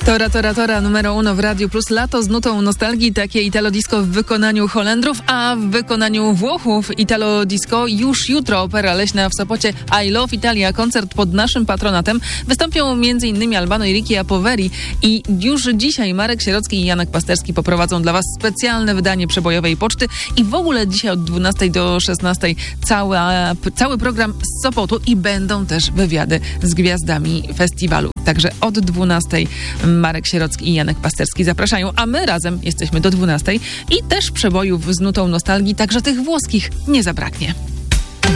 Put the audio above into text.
Tora numero uno w Radiu Plus. Lato z nutą nostalgii, takie Italo Disco w wykonaniu Holendrów, a w wykonaniu Włochów Italo Disco już jutro Opera Leśna w Sopocie. I Love Italia, koncert pod naszym patronatem. Wystąpią m.in. Albano i Ricky Poveri i już dzisiaj Marek Sierocki i Janek Pasterski poprowadzą dla Was specjalne wydanie przebojowej poczty i w ogóle dzisiaj od 12 do 16 cały program z Sopotu i będą też wywiady z gwiazdami festiwalu. Także od 12 Marek Sierocki i Janek Pasterski zapraszają, a my razem jesteśmy do 12 i też przebojów z nutą nostalgii, także tych włoskich nie zabraknie.